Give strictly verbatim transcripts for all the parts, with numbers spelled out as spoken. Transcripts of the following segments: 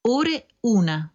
Ore una.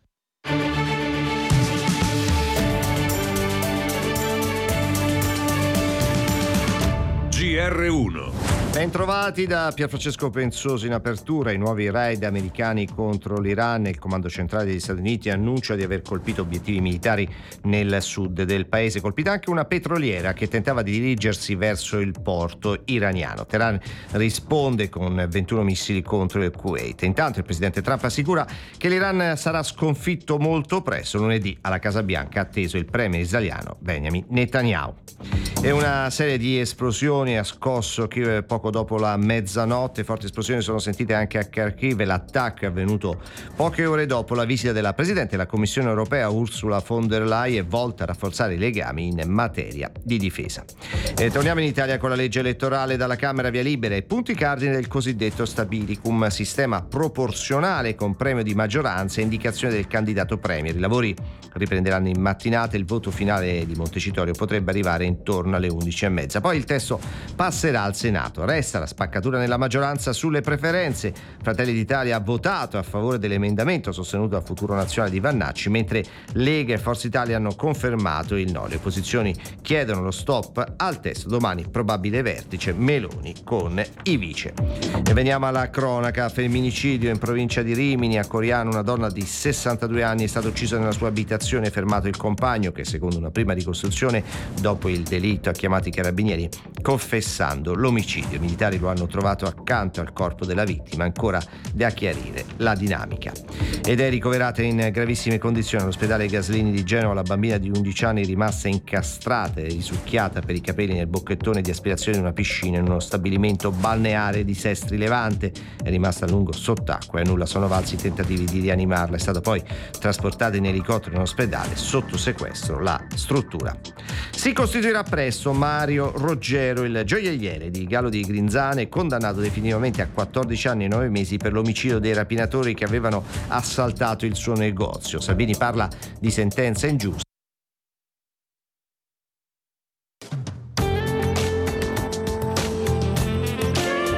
G R uno. Bentrovati da Pierfrancesco Penzoso. In apertura i nuovi raid americani contro l'Iran. Il comando centrale degli Stati Uniti annuncia di aver colpito obiettivi militari nel sud del paese. Colpita anche una petroliera che tentava di dirigersi verso il porto iraniano. Teheran risponde con ventuno missili contro il Kuwait. Intanto il presidente Trump assicura che l'Iran sarà sconfitto molto presto. Lunedì alla Casa Bianca atteso il premier israeliano Benjamin Netanyahu. E una serie di esplosioni ha scosso Kiev poco dopo la mezzanotte. Forti esplosioni sono sentite anche a Kharkiv. L'attacco è avvenuto poche ore dopo la visita della Presidente della Commissione Europea Ursula von der Leyen, volta a rafforzare i legami in materia di difesa. E torniamo in Italia con la legge elettorale. Dalla Camera via libera e punti cardine del cosiddetto stabilicum, sistema proporzionale con premio di maggioranza e indicazione del candidato premier. I lavori riprenderanno in mattinata. Il voto finale di Montecitorio potrebbe arrivare intorno alle undici e mezza. Poi il testo passerà al Senato. Resta la spaccatura nella maggioranza sulle preferenze. Fratelli d'Italia ha votato a favore dell'emendamento sostenuto dal Futuro Nazionale di Vannacci, mentre Lega e Forza Italia hanno confermato il no. Le opposizioni chiedono lo stop al testo. Domani probabile vertice Meloni con i vice. E veniamo alla cronaca. Femminicidio in provincia di Rimini. A Coriano una donna di sessantadue anni è stata uccisa nella sua abitazione. Fermato il compagno che, secondo una prima ricostruzione, dopo il delitto ha chiamato i carabinieri confessando l'omicidio. I militari lo hanno trovato accanto al corpo della vittima, ancora da chiarire la dinamica. Ed è ricoverata in gravissime condizioni all'ospedale Gaslini di Genova la bambina di undici anni rimasta incastrata e risucchiata per i capelli nel bocchettone di aspirazione di una piscina in uno stabilimento balneare di Sestri Levante. È rimasta a lungo sott'acqua e a nulla sono valsi i tentativi di rianimarla. È stata poi trasportata in elicottero in ospedale, sotto sequestro la struttura. Si costituirà presto Mario Roggero, il gioielliere di Gallo di Grinzane, condannato definitivamente a quattordici anni e nove mesi per l'omicidio dei rapinatori che avevano assaltato il suo negozio. Salvini parla di sentenza ingiusta.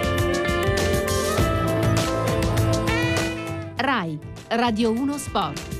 Rai Radio uno Sport.